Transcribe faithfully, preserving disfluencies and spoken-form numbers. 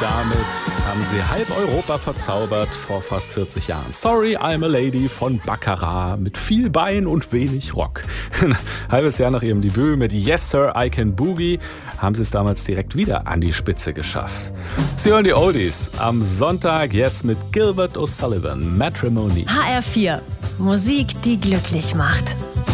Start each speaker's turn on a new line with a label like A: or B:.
A: damit haben sie halb Europa verzaubert vor fast vierzig Jahren. Sorry, I'm a Lady von Baccarat mit viel Bein und wenig Rock. Ein halbes Jahr nach ihrem Debüt mit Yes Sir, I Can Boogie haben sie es damals direkt wieder an die Spitze geschafft. Sie hören die Oldies am Sonntag jetzt mit Gilbert O'Sullivan, Matrimony.
B: H R vier. Musik, die glücklich macht.